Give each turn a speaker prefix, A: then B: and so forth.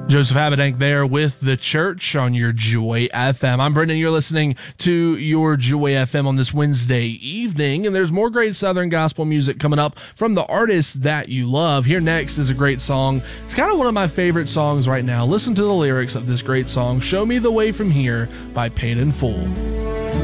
A: Joseph Habedank there with The Church on your Joy FM. I'm Brendan. You're listening to your Joy FM on this Wednesday evening, and there's more great Southern gospel music coming up from the artists that you love. Here next is a great song. It's kind of one of my favorite songs right now. Listen to the lyrics of this great song, Show Me the Way from Here by Paid in Full.